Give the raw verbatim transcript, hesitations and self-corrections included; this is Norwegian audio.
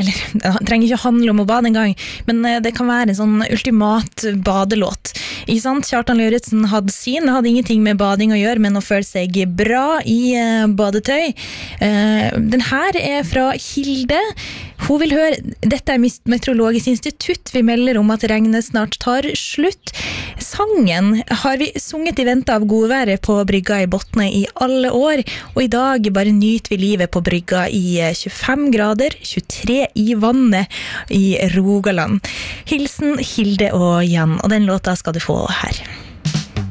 eller det trenger ikke handle om å bade en gang, men det kan være en sånn ultimat badelåt. Ikke sant? Kjartan Lauritzen hadde sin, det hadde ingenting med bading å gjøre, men å føle seg bra i badetøy. Den her er fra Hilde. Hun vil høre, dette er Meteorologisk institutt, vi melder om at regnet snart tar slutt. Sangen har vi sunget i vente av godværet på brygga i Botne i alle år, og i dag bare nyter vi livet på brygga i tjuefem grader, tjuetre i vannet i Rogaland. Hilsen Hilde og Jan, og den låta skal du få her.